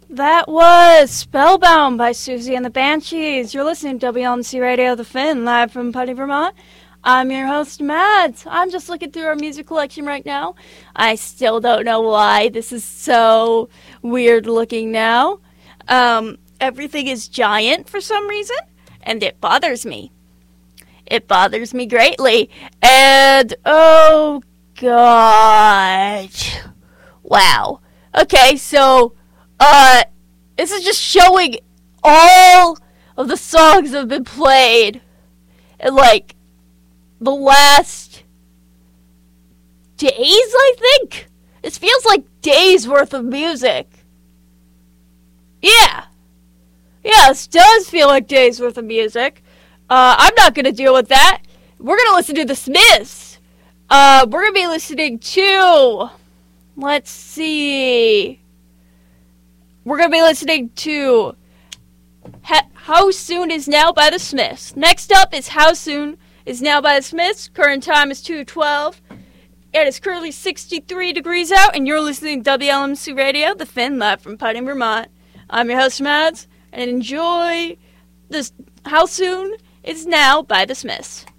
That was Spellbound by Susie and the Banshees. You're listening to WLMC Radio The Finn, live from Putney, Vermont. I'm your host, Mads. I'm just looking through our music collection right now. I still don't know why this is so weird looking now. Everything is giant for some reason, and it bothers me. It bothers me greatly. And, oh, God. Wow. Okay, so, this is just showing all of the songs that have been played in, like, the last days, I think? This feels like days worth of music. Yeah. Yeah, this does feel like days worth of music. I'm not going to deal with that. We're going to listen to the Smiths. We're going to be listening to... Let's see. We're going to be listening to How Soon Is Now by the Smiths. Next up is How Soon Is Now by the Smiths. Current time is 2:12. It is currently 63 degrees out, and you're listening to WLMC Radio, The Finn, live from Putney, Vermont. I'm your host, Mads, and enjoy this How Soon Is Now by the Smiths.